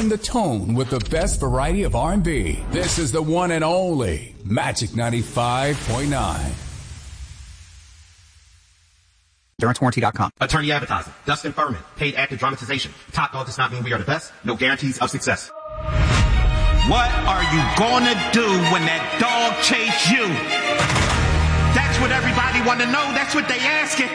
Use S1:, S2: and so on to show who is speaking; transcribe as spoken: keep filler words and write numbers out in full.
S1: Setting the tone with the best variety of R and B. This is the one and only Magic ninety-five point nine.
S2: Endurance Warranty dot com.
S3: Attorney advertising. Dustin Furman. Paid actor dramatization. Top dog does not mean we are the best. No guarantees of success.
S4: What are you gonna do when that dog chase you? That's what everybody wanna know. That's what they asking.